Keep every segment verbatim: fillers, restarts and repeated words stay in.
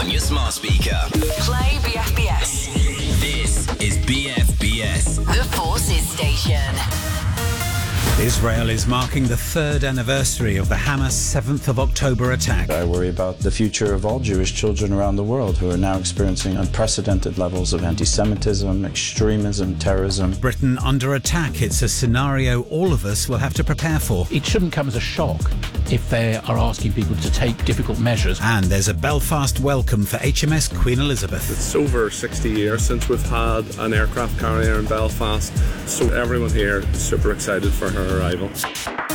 on your smart speaker. Play B F B S. This is B F B S, The Forces Station. Israel is marking the third anniversary of the Hamas seventh of October attack. I worry about the future of all Jewish children around the world who are now experiencing unprecedented levels of anti-Semitism, extremism, terrorism. Britain under attack. It's a scenario all of us will have to prepare for. It shouldn't come as a shock if they are asking people to take difficult measures. And there's a Belfast welcome for H M S Queen Elizabeth. It's over sixty years since we've had an aircraft carrier in Belfast, so everyone here is super excited for her arrival. This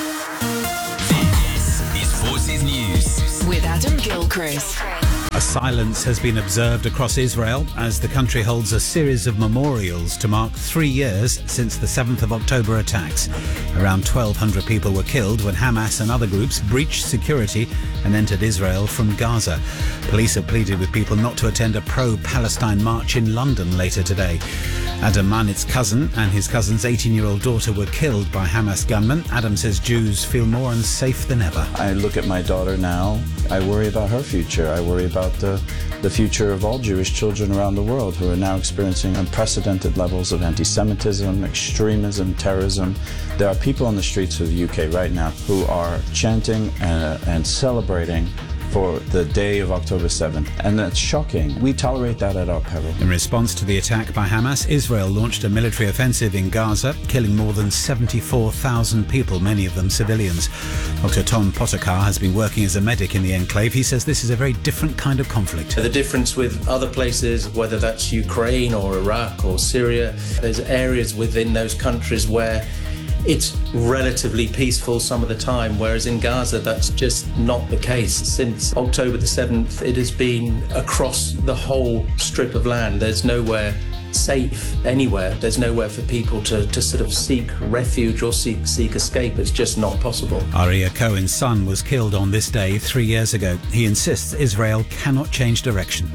is Forces News With Adam Gilchrist. A silence has been observed across Israel as the country holds a series of memorials to mark three years since the seventh of October attacks. Around twelve hundred people were killed when Hamas and other groups breached security and entered Israel from Gaza. Police have pleaded with people not to attend a pro-Palestine march in London later today. Adam Manit's cousin and his cousin's eighteen-year-old daughter were killed by Hamas gunmen. Adam says Jews feel more unsafe than ever. I look at my daughter now. I worry about her future. I worry about the, the future of all Jewish children around the world who are now experiencing unprecedented levels of anti-Semitism, extremism, terrorism. There are people on the streets of the U K right now who are chanting and, and celebrating for the day of October seventh, and that's shocking. We tolerate that at our peril. In response to the attack by Hamas, Israel launched a military offensive in Gaza, killing more than seventy-four thousand people, many of them civilians. Doctor Tom Potokar has been working as a medic in the enclave. He says this is a very different kind of conflict. The difference with other places, whether that's Ukraine or Iraq or Syria, there's areas within those countries where it's relatively peaceful some of the time, whereas in Gaza that's just not the case. Since October the seventh, it has been across the whole strip of land. There's nowhere safe anywhere. There's nowhere for people to, to sort of seek refuge or seek seek escape. It's just not possible. Aria Cohen's son was killed on this day three years ago. He insists Israel cannot change direction.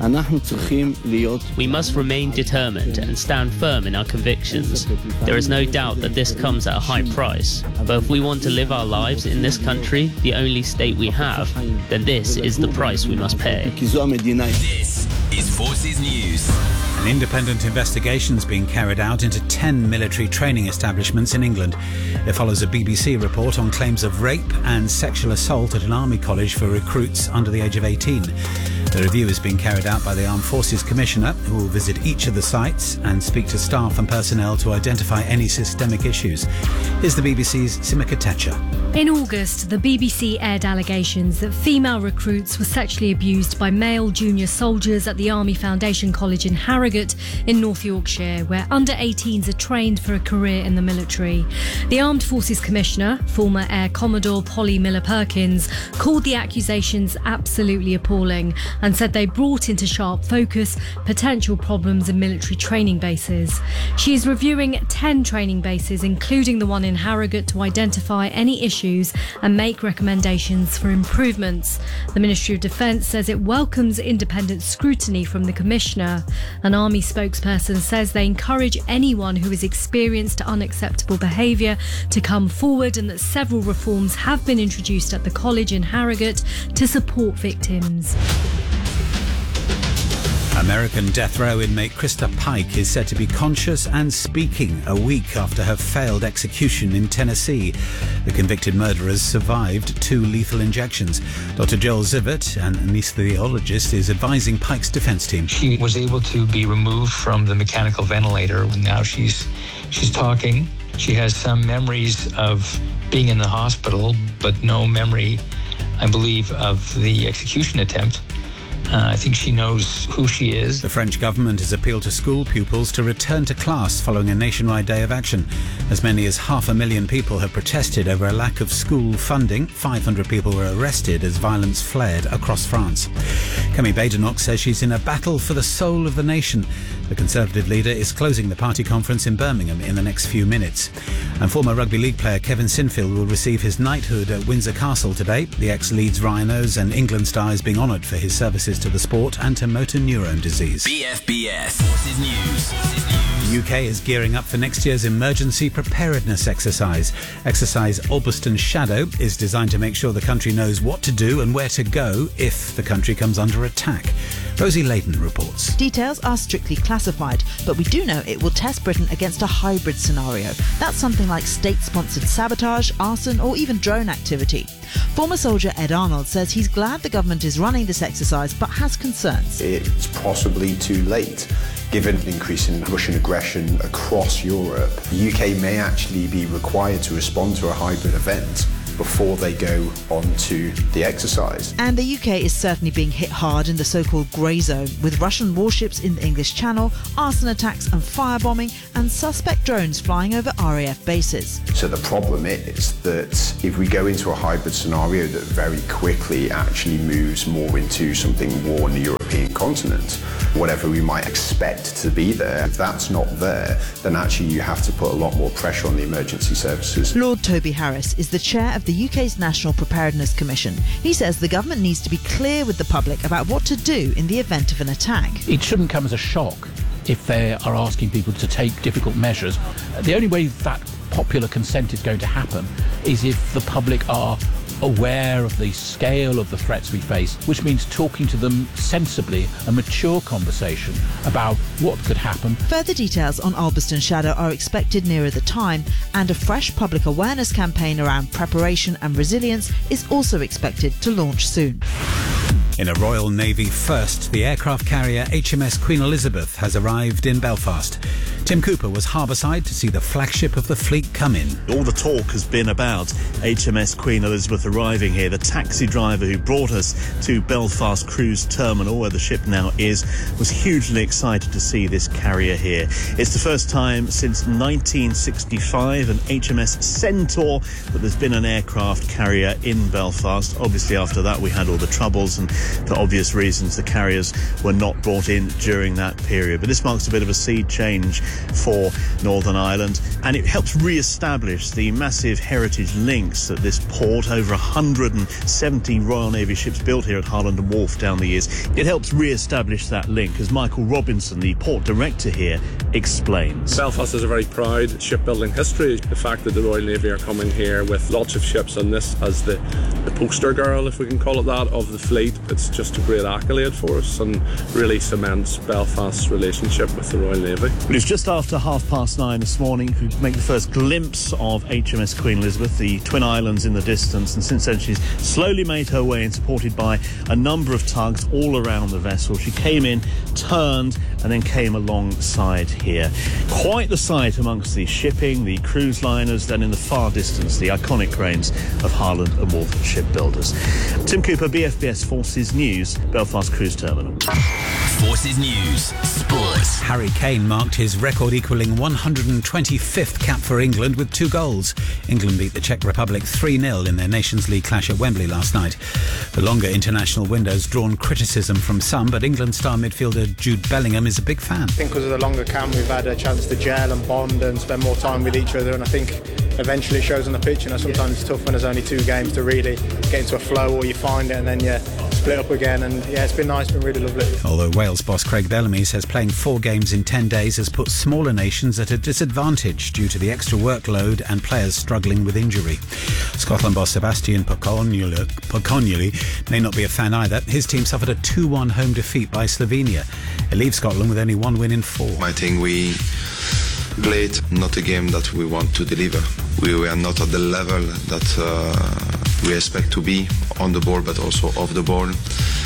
We must remain determined and stand firm in our convictions. There is no doubt that this comes at a high price. But if we want to live our lives in this country, the only state we have, then this is the price we must pay. This is Forces News. An independent investigation is being carried out into ten military training establishments in England. It follows a B B C report on claims of rape and sexual assault at an army college for recruits under the age of eighteen. The review is being carried out by the Armed Forces Commissioner, who will visit each of the sites and speak to staff and personnel to identify any systemic issues. Here's the B B C's Simika Techa. In August, the B B C aired allegations that female recruits were sexually abused by male junior soldiers at the Army Foundation College in Harrogate in North Yorkshire, where under eighteens are trained for a career in the military. The Armed Forces Commissioner, former Air Commodore Polly Miller-Perkins, called the accusations absolutely appalling and said they brought into sharp focus potential problems in military training bases. She is reviewing ten training bases, including the one in Harrogate, to identify any issues and make recommendations for improvements. The Ministry of Defence says it welcomes independent scrutiny from the Commissioner. An Army spokesperson says they encourage anyone who has experienced unacceptable behaviour to come forward, and that several reforms have been introduced at the college in Harrogate to support victims. American death row inmate Krista Pike is said to be conscious and speaking a week after her failed execution in Tennessee. The convicted murderers survived two lethal injections. Doctor Joel Zivert, an anesthesiologist, is advising Pike's defense team. She was able to be removed from the mechanical ventilator. Now she's she's talking. She has some memories of being in the hospital, but no memory, I believe, of the execution attempt. Uh, I think she knows who she is. The French government has appealed to school pupils to return to class following a nationwide day of action. As many as half a million people have protested over a lack of school funding. five hundred people were arrested as violence flared across France. Kemi Badenoch says she's in a battle for the soul of the nation. The Conservative leader is closing the party conference in Birmingham in the next few minutes. And former rugby league player Kevin Sinfield will receive his knighthood at Windsor Castle today. The ex-Leeds Rhinos and England star is being honoured for his services resources to the sport and to motor neurone disease. B F B S Forces News. The U K is gearing up for next year's emergency preparedness exercise. Exercise Ulverston Shadow is designed to make sure the country knows what to do and where to go if the country comes under attack. Rosie Layton reports. Details are strictly classified, but we do know it will test Britain against a hybrid scenario. That's something like state-sponsored sabotage, arson or even drone activity. Former soldier Ed Arnold says he's glad the government is running this exercise but has concerns. It's possibly too late. Given increasing Russian aggression across Europe, the U K may actually be required to respond to a hybrid event before they go on to the exercise. And the U K is certainly being hit hard in the so-called grey zone, with Russian warships in the English Channel, arson attacks and firebombing, and suspect drones flying over R A F bases. So the problem is that if we go into a hybrid scenario that very quickly actually moves more into something war on the European continent, whatever we might expect to be there, if that's not there, then actually you have to put a lot more pressure on the emergency services. Lord Toby Harris is the chair of the U K's National Preparedness Commission. He says the government needs to be clear with the public about what to do in the event of an attack. It shouldn't come as a shock if they are asking people to take difficult measures. The only way that popular consent is going to happen is if the public are aware of the scale of the threats we face, which means talking to them sensibly, a mature conversation about what could happen. Further details on Ulverston Shadow are expected nearer the time, and a fresh public awareness campaign around preparation and resilience is also expected to launch soon. In a Royal Navy first, the aircraft carrier H M S Queen Elizabeth has arrived in Belfast. Tim Cooper was harbourside to see the flagship of the fleet come in. All the talk has been about H M S Queen Elizabeth arriving here. The taxi driver who brought us to Belfast Cruise Terminal, where the ship now is, was hugely excited to see this carrier here. It's the first time since nineteen sixty-five, an H M S Centaur, that there's been an aircraft carrier in Belfast. Obviously, after that, we had all the troubles, and for obvious reasons, the carriers were not brought in during that period. But this marks a bit of a sea change for Northern Ireland, and it helps re-establish the massive heritage links at this port. Over one hundred seventy Royal Navy ships built here at Harlanden Wharf down the years. It helps re-establish that link, as Michael Robinson, the port director here, explains. Belfast has a very proud shipbuilding history. The fact that the Royal Navy are coming here with lots of ships on this as the, the poster girl, if we can call it that, of the fleet, it's just a great accolade for us and really cements Belfast's relationship with the Royal Navy. It was just after half past nine this morning we make the first glimpse of H M S Queen Elizabeth, the Twin Islands in the distance, and since then she's slowly made her way in, supported by a number of tugs all around the vessel. She came in, turned, and then came alongside here. Quite the sight amongst the shipping, the cruise liners, then in the far distance, the iconic cranes of Harland and Wolff shipbuilders. Tim Cooper, B F B S Forces News, Belfast Cruise Terminal. Forces News, Sports. Harry Kane marked his record-equalling one hundred twenty-fifth cap for England with two goals. England beat the Czech Republic three nil in their Nations League clash at Wembley last night. The longer international window's drawn criticism from some, but England star midfielder Jude Bellingham is a big fan. I think because of the longer camp, we've had a chance to gel and bond and spend more time with each other, and I think eventually it shows on the pitch. You know, sometimes it's tough when there's only two games to really get into a flow, or you find it and then you split up again. And yeah, it's been nice, been really lovely. Although Wales boss Craig Bellamy says playing four games in ten days has put smaller nations at a disadvantage due to the extra workload and players struggling with injury. Scotland boss Sebastian Pocognoli may not be a fan either. His team suffered a two one home defeat by Slovenia. It leaves Scotland with only one win in four. I think we played not a game that we want to deliver. We were not at the level that uh, we expect to be on the ball, but also off the ball.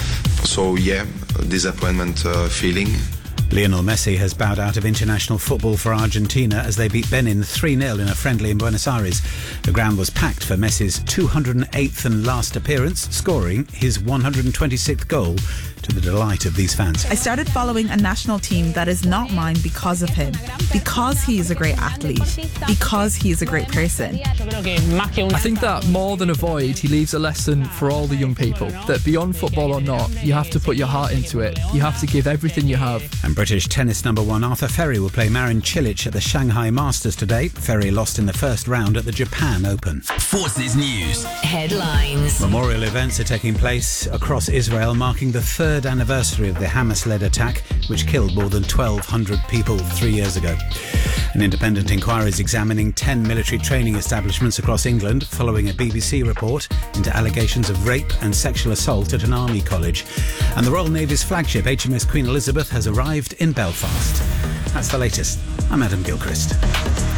So yeah, disappointment uh, feeling. Lionel Messi has bowed out of international football for Argentina as they beat Benin three nil in a friendly in Buenos Aires. The ground was packed for Messi's two hundred eighth and last appearance, scoring his one hundred twenty-sixth goal, to the delight of these fans. I started following a national team that is not mine because of him, because he is a great athlete, because he is a great person. I think that more than a void, he leaves a lesson for all the young people, that beyond football or not, you have to put your heart into it. You have to give everything you have. And British tennis number one Arthur Ferry will play Marin Cilic at the Shanghai Masters today. Ferry lost in the first round at the Japan Open. Forces News. Headlines. Memorial events are taking place across Israel, marking the third third anniversary of the Hamas-led attack, which killed more than twelve hundred people three years ago. An independent inquiry is examining ten military training establishments across England following a B B C report into allegations of rape and sexual assault at an army college. And the Royal Navy's flagship H M S Queen Elizabeth has arrived in Belfast. That's the latest. I'm Adam Gilchrist.